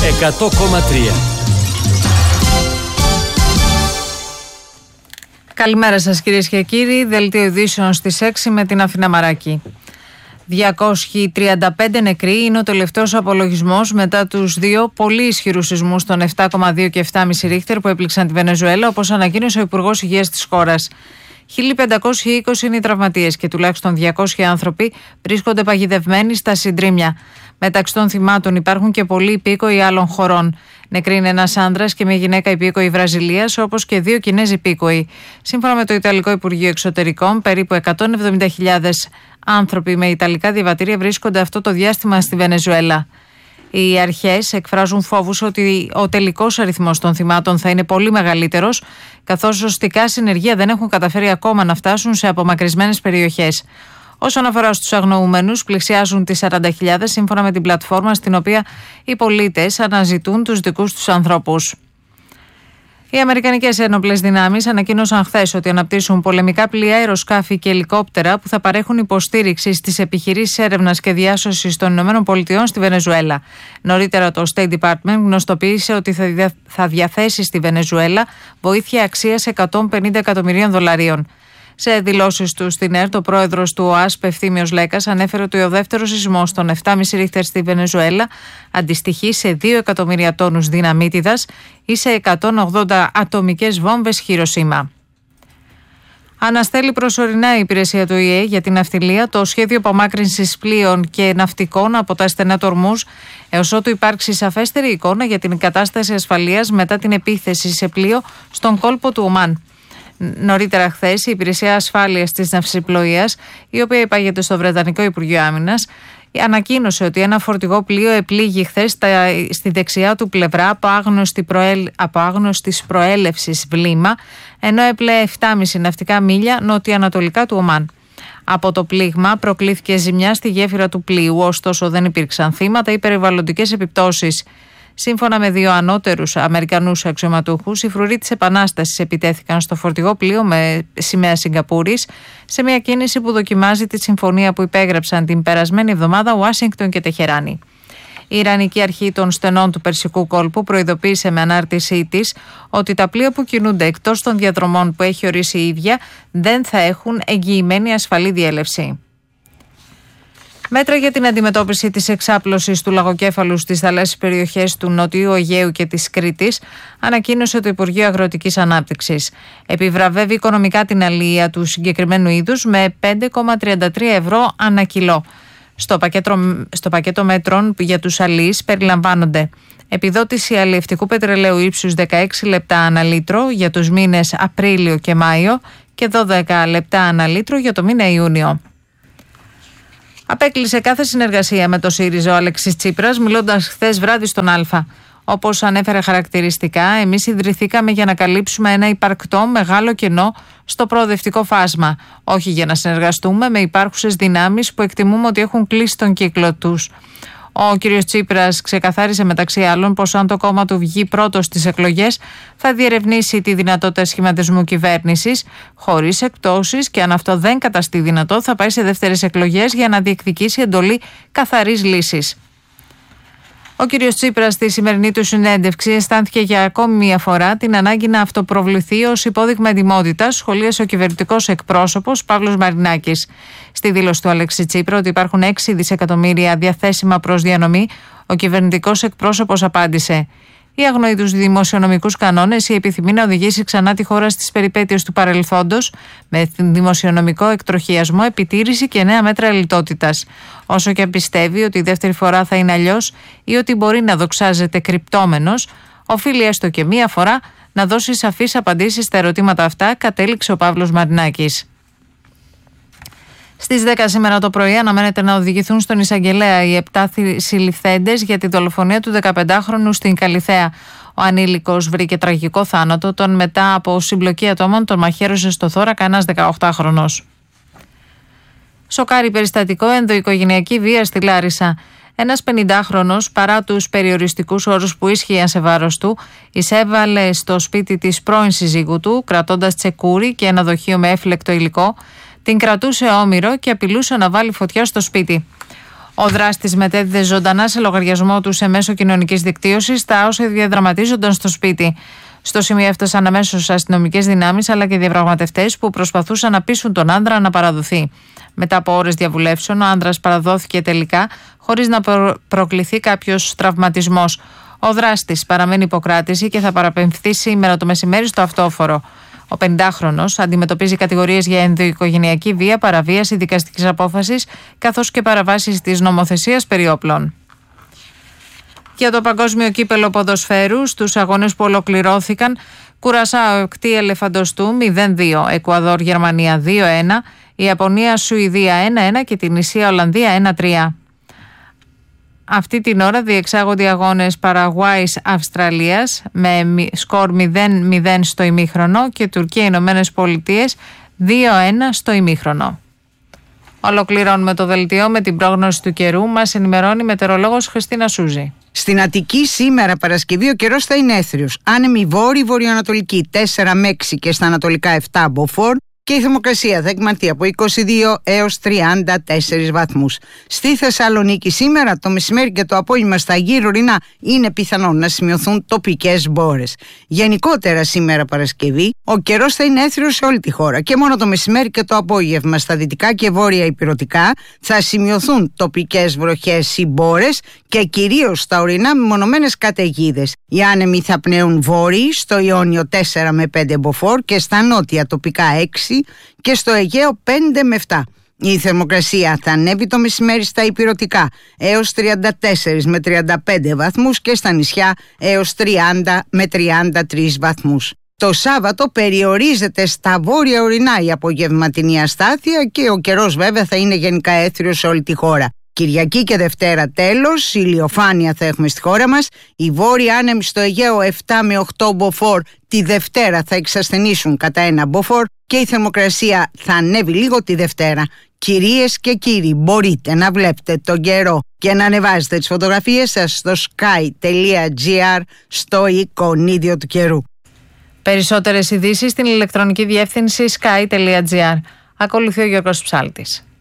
100,3. Καλημέρα σας κυρίες και κύριοι. Δελτίο ειδήσεων στις 6 με την Αθηνά Μαράκη. 235 νεκροί είναι ο τελευταίος απολογισμός μετά τους δύο πολύ ισχυρούς σεισμούς των 7,2 και 7,5 ρίχτερ που έπληξαν τη Βενεζουέλα, όπως ανακοίνωσε ο Υπουργός Υγείας της χώρας. 1.520 είναι οι τραυματίες και τουλάχιστον 200 άνθρωποι βρίσκονται παγιδευμένοι στα συντρίμμια. Μεταξύ των θυμάτων υπάρχουν και πολλοί υπήκοοι άλλων χωρών. Νεκροί είναι ένας άνδρας και μια γυναίκα υπήκοοι Βραζιλίας, όπως και 2 Κινέζοι υπήκοοι. Σύμφωνα με το Ιταλικό Υπουργείο Εξωτερικών, περίπου 170.000 άνθρωποι με ιταλικά διαβατήρια βρίσκονται αυτό το διάστημα στη Βενεζουέλα. Οι αρχές εκφράζουν φόβους ότι ο τελικός αριθμός των θυμάτων θα είναι πολύ μεγαλύτερος, καθώς ωστικά συνεργεία δεν έχουν καταφέρει ακόμα να φτάσουν σε απομακρυσμένες περιοχές. Όσον αφορά στους αγνοούμενους, πλησιάζουν τις 40.000 σύμφωνα με την πλατφόρμα στην οποία οι πολίτες αναζητούν τους δικούς τους ανθρώπους. Οι Αμερικανικές ένοπλες δυνάμεις ανακοίνωσαν χθες ότι αναπτύσσουν πολεμικά πλοία, αεροσκάφη και ελικόπτερα που θα παρέχουν υποστήριξη στις επιχειρήσεις έρευνας και διάσωσης των ΗΠΑ στη Βενεζουέλα. Νωρίτερα, το State Department γνωστοποίησε ότι θα διαθέσει στη Βενεζουέλα βοήθεια αξίας $150 εκατομμυρίων. Σε δηλώσεις του στην ΕΡΤ, ο πρόεδρος του ΟΑΣΠ, Ευθύμιος Λέκας, ανέφερε ότι ο δεύτερος σεισμός των 7,5 ρίχτερ στη Βενεζουέλα αντιστοιχεί σε 2 εκατομμύρια τόνους δυναμίτιδας ή σε 180 ατομικές βόμβες Χιροσίμα. Αναστέλει προσωρινά η υπηρεσία του ΙΕ για την ναυτιλία το σχέδιο απομάκρυνσης πλοίων και ναυτικών από τα στενά του Ορμούζ, έως ότου υπάρξει σαφέστερη εικόνα για την κατάσταση ασφαλείας μετά την επίθεση σε πλοίο στον κόλπο του Ομάν. Νωρίτερα χθες, η Υπηρεσία Ασφάλειας της Ναυσιπλοείας, η οποία υπάγεται στο Βρετανικό Υπουργείο Άμυνας, ανακοίνωσε ότι ένα φορτηγό πλοίο επλήγει χθες στη δεξιά του πλευρά από άγνωστης προέλευσης βλήμα, ενώ έπλεε 7,5 ναυτικά μίλια νοτιοανατολικά του Ομάν. Από το πλήγμα προκλήθηκε ζημιά στη γέφυρα του πλοίου, ωστόσο δεν υπήρξαν θύματα ή περιβαλλοντικές επιπτώσεις. Σύμφωνα με 2 ανώτερους Αμερικανούς αξιωματούχους, οι φρουροί της Επανάστασης επιτέθηκαν στο φορτηγό πλοίο με σημαία Σιγκαπούρης σε μια κίνηση που δοκιμάζει τη συμφωνία που υπέγραψαν την περασμένη εβδομάδα Ουάσιγκτον και Τεχεράνη. Η Ιρανική Αρχή των Στενών του Περσικού Κόλπου προειδοποίησε με ανάρτησή της ότι τα πλοία που κινούνται εκτός των διαδρομών που έχει ορίσει η ίδια δεν θα έχουν εγγυημένη ασφαλή διέλευση. Μέτρα για την αντιμετώπιση της εξάπλωσης του λαγοκέφαλου στις θαλάσσιες περιοχές του Νοτιού Αιγαίου και της Κρήτης ανακοίνωσε το Υπουργείο Αγροτικής Ανάπτυξης. Επιβραβεύει οικονομικά την αλεία του συγκεκριμένου είδους με 5,33 ευρώ ανά κιλό. Στο πακέτο μέτρων για τους αλείς περιλαμβάνονται επιδότηση αλλιευτικού πετρελαίου ύψους 16 λεπτά ανά λίτρο για τους μήνες Απρίλιο και Μάιο και 12 λεπτά ανά λίτρο για το μήνα Ιούνιο. Απέκλεισε κάθε συνεργασία με το ΣΥΡΙΖΑ ο Αλέξης Τσίπρας, μιλώντας χθες βράδυ στον Α. Όπως ανέφερε χαρακτηριστικά, εμείς ιδρυθήκαμε για να καλύψουμε ένα υπαρκτό μεγάλο κενό στο προοδευτικό φάσμα, όχι για να συνεργαστούμε με υπάρχουσες δυνάμεις που εκτιμούμε ότι έχουν κλείσει τον κύκλο τους. Ο κ. Τσίπρας ξεκαθάρισε μεταξύ άλλων πως αν το κόμμα του βγει πρώτο στις εκλογές θα διερευνήσει τη δυνατότητα σχηματισμού κυβέρνησης χωρίς εκπτώσεις και αν αυτό δεν καταστεί δυνατό θα πάει σε δεύτερες εκλογές για να διεκδικήσει εντολή καθαρής λύσης. Ο κ. Τσίπρας στη σημερινή του συνέντευξη αισθάνθηκε για ακόμη μία φορά την ανάγκη να αυτοπροβληθεί ως υπόδειγμα εντιμότητας, σχολίασε ο κυβερνητικός εκπρόσωπος Παύλος Μαρινάκης. Στη δήλωση του Αλέξη Τσίπρα ότι υπάρχουν 6 δισεκατομμύρια διαθέσιμα προς διανομή, ο κυβερνητικός εκπρόσωπος απάντησε: η αγνοεί τους δημοσιονομικούς κανόνες, η επιθυμεί να οδηγήσει ξανά τη χώρα στις περιπέτειες του παρελθόντος με δημοσιονομικό εκτροχιασμό, επιτήρηση και νέα μέτρα λιτότητας. Όσο και αν πιστεύει ότι η δεύτερη φορά θα είναι αλλιώς ή ότι μπορεί να δοξάζεται κρυπτόμενος, οφείλει έστω και μία φορά να δώσει σαφείς απαντήσεις στα ερωτήματα αυτά, κατέληξε ο Παύλος Μαρινάκης. Στις 10 σήμερα το πρωί αναμένεται να οδηγηθούν στον εισαγγελέα οι 7 συλληφθέντες για τη δολοφονία του 15χρονου στην Καλιθέα. Ο ανήλικος βρήκε τραγικό θάνατο όταν μετά από συμπλοκή ατόμων τον μαχαίρωσε στο θώρακα ένας 18χρονος. Σοκάρι περιστατικό, ενδοοικογενειακή βία στη Λάρισα. Ένας 50χρονος, παρά τους περιοριστικούς όρους που ίσχυαν σε βάρος του, εισέβαλε στο σπίτι της πρώην συζύγου του, κρατώντας τσεκούρι και ένα δοχείο με έφλεκτο υλικό. Την κρατούσε όμηρο και απειλούσε να βάλει φωτιά στο σπίτι. Ο δράστης μετέδιδε ζωντανά σε λογαριασμό του σε μέσο κοινωνικής δικτύωσης τα όσα διαδραματίζονταν στο σπίτι. Στο σημείο έφτασαν αμέσως αστυνομικές δυνάμεις αλλά και διαπραγματευτές που προσπαθούσαν να πείσουν τον άντρα να παραδοθεί. Μετά από ώρες διαβουλεύσεων, ο άντρας παραδόθηκε τελικά χωρίς να προκληθεί κάποιος τραυματισμός. Ο δράστης παραμένει υποκράτηση και θα παραπεμφθεί σήμερα το μεσημέρι στο αυτόφορο. Ο 50χρονος αντιμετωπίζει κατηγορίες για ενδοοικογενειακή βία, παραβίαση δικαστικής απόφασης καθώς και παραβάσεις της νομοθεσίας περί όπλων. Για το Παγκόσμιο Κύπελλο Ποδοσφαίρου, στους αγώνες που ολοκληρώθηκαν, Κουρασάο Οκτή Ελεφαντοστού 0-2, Εκουαδόρ Γερμανία 2-1, Ιαπωνία Σουηδία 1-1 και την Ισία Ολλανδία 1-3. Αυτή την ώρα διεξάγονται οι αγώνες Παραγουάης Αυστραλίας με σκορ 0-0 στο ημίχρονο και Τουρκία Ηνωμένες Πολιτείες 2-1 στο ημίχρονο. Ολοκληρώνουμε το δελτίο με την πρόγνωση του καιρού. Μας ενημερώνει η μετεωρολόγος Χριστίνα Σούζη. Στην Αττική σήμερα Παρασκευή ο καιρός θα είναι έθριος. Άνεμη βόρειο-βορειοανατολική 4 με 6 και στα ανατολικά 7 μποφόρ. Και η θερμοκρασία θα εκμανθεί από 22 έως 34 βαθμούς. Στη Θεσσαλονίκη σήμερα το μεσημέρι και το απόγευμα στα γύρω-ορεινά είναι πιθανόν να σημειωθούν τοπικές μπόρες. Γενικότερα σήμερα Παρασκευή ο καιρός θα είναι έθριος σε όλη τη χώρα και μόνο το μεσημέρι και το απόγευμα στα δυτικά και βόρεια ηπειρωτικά θα σημειωθούν τοπικές βροχές ή μπόρες και κυρίως στα ορεινά μεμονωμένες καταιγίδες. Οι άνεμοι θα πνέουν βόρειοι στο Ιόνιο 4 με 5 μποφόρ και στα νότια τοπικά 6 και στο Αιγαίο 5 με 7. Η θερμοκρασία θα ανέβει το μεσημέρι στα ηπειρωτικά έως 34 με 35 βαθμούς και στα νησιά έως 30 με 33 βαθμούς. Το Σάββατο περιορίζεται στα βόρεια ορεινά η απογευματινή αστάθεια και ο καιρός βέβαια θα είναι γενικά έθριος σε όλη τη χώρα. Κυριακή και Δευτέρα τέλος, ηλιοφάνεια θα έχουμε στη χώρα μας. Οι βόρειοι άνεμοι στο Αιγαίο 7 με 8 μποφόρ τη Δευτέρα θα εξασθενήσουν κατά 1 μποφόρ και η θερμοκρασία θα ανέβει λίγο τη Δευτέρα. Κυρίες και κύριοι, μπορείτε να βλέπετε τον καιρό και να ανεβάζετε τις φωτογραφίες σας στο sky.gr στο εικονίδιο του καιρού. Περισσότερες ειδήσεις στην ηλεκτρονική διεύθυνση sky.gr. Ακολουθεί ο Γιώργος Ψάλτης.